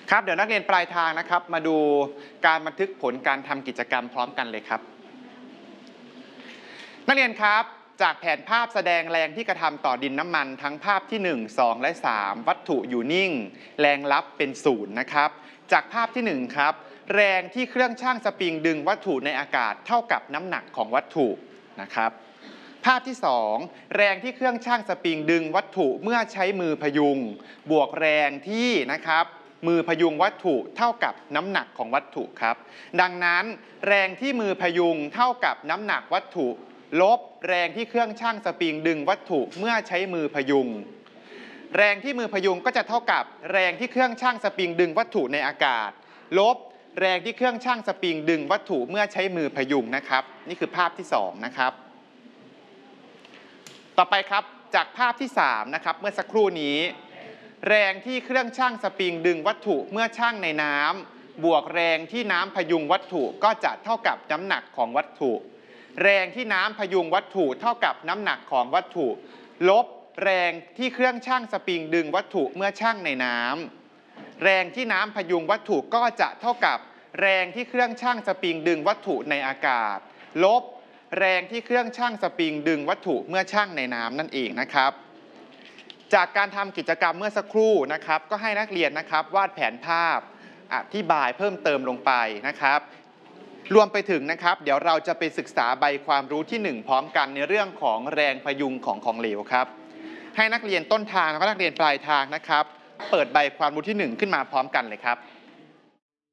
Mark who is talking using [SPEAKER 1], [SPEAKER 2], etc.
[SPEAKER 1] ครับเดี๋ยวนักเรียนปลายทางนะครับมาดูการบันทึกผลการทำกิจกรรมพร้อมกันเลยครับนักเรียนครับจากแผนภาพแสดงแรงที่กระทำต่อดินน้ำมันทั้งภาพที่1 2 และ 3วัตถุอยู่นิ่งแรงลับเป็น0นะครับจากภาพที่1ครับแรงที่เครื่องชั่งสปริงดึงวัตถุในอากาศเท่ากับน้ำหนักของวัตถุนะครับภาพที่2แรงที่เครื่องชั่งสปริงดึงวัตถุเมื่อใช้มือพยุงบวกแรงที่นะครับมือพยุงวัตถุเท่ากับน้ำหนักของวัตถุครับดังนั้นแรงที่มือพยุงเท่ากับน้ำหนักวัตถุลบแรงที่เครื่องชั่งสปริงดึงวัตถุเมื่อใช้มือพยุงแรงที่มือพยุงก็จะเท่ากับแรงที่เครื่องชั่งสปริงดึงวัตถุในอากาศลบแรงที่เครื่องชั่งสปริงดึงวัตถุเมื่อใช้มือพยุงนะครับนี่คือภาพที่2นะครับต่อไปครับจากภาพที่3นะครับเมื่อสักครู่นี้แรงที่เครื่องชั่งสปริงดึงวัตถุเมื่อชั่งในน้ำบวกแรงที่น้ำพยุงวัตถุก็จะเท่ากับน้ำหนักของวัตถุแรงที่น้ำพยุงวัตถุเท่ากับน้ำหนักของวัตถุลบแรงที่เครื่องชั่งสปริงดึงวัตถุเมื่อชั่งในน้ำแรงที่น้ำพยุงวัตถุก็จะเท่ากับแรงที่เครื่องชั่งสปริงดึงวัตถุในอากาศลบแรงที่เครื่องชั่งสปริงดึงวัตถุเมื่อชั่งในน้ำนั่นเองนะครับจากการทำกิจกรรมเมื่อสักครู่นะครับก็ให้นักเรียนนะครับวาดแผนภาพอธิบายเพิ่มเติมลงไปนะครับรวมไปถึงนะครับเดี๋ยวเราจะไปศึกษาใบความรู้ที่1พร้อมกันในเรื่องของแรงพยุงของเหลวครับให้นักเรียนต้นทางและนักเรียนปลายทางนะครับเปิดใบความรู้ที่1ขึ้นมาพร้อมกันเลยครับ